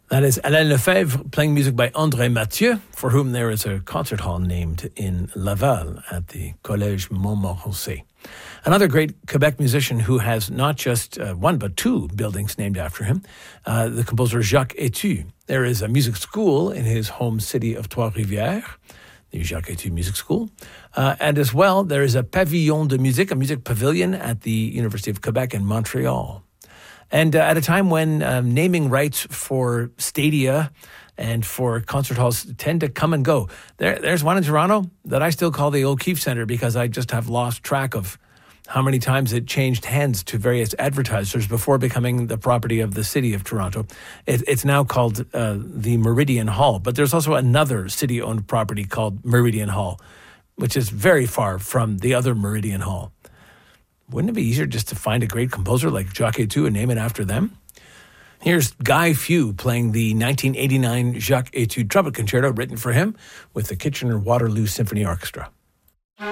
That is Alain Lefebvre playing music by André Mathieu, for whom there is a concert hall named in Laval at the Collège Montmorency. Another great Quebec musician who has not just one but two buildings named after him, the composer Jacques Etu. There is a music school in his home city of Trois-Rivières, the Jacques Etu Music School. And as well, there is a Pavillon de Musique, a music pavilion at the University of Quebec in Montreal. And at a time when naming rights for stadia and for concert halls tend to come and go, there's one in Toronto that I still call the O'Keefe Centre because I just have lost track of how many times it changed hands to various advertisers before becoming the property of the city of Toronto. It's now called the Meridian Hall, but there's also another city-owned property called Meridian Hall, which is very far from the other Meridian Hall. Wouldn't it be easier just to find a great composer like Jacques Etu and name it after them? Here's Guy Few playing the 1989 Jacques Etu Trumpet Concerto written for him with the Kitchener-Waterloo Symphony Orchestra.